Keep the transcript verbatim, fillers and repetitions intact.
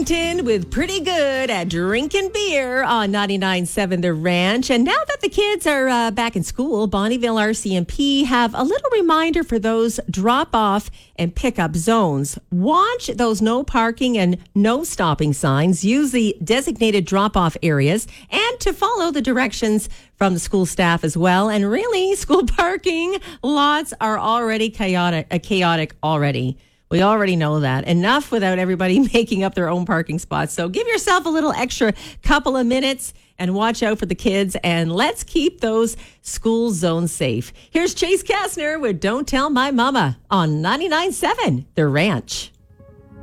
Washington with Pretty Good at Drinking Beer on ninety-nine point seven The Ranch. And now that the kids are uh, back in school, Bonnyville R C M P have a little reminder for those drop-off and pick-up zones. Watch those no parking and no stopping signs. Use the designated drop-off areas and to follow the directions from the school staff as well. And really, school parking lots are already chaotic, uh, chaotic already. We already know that. Enough without everybody making up their own parking spots. So give yourself a little extra couple of minutes and watch out for the kids. And let's keep those school zones safe. Here's Chase Kastner with Don't Tell My Mama on ninety-nine point seven The Ranch.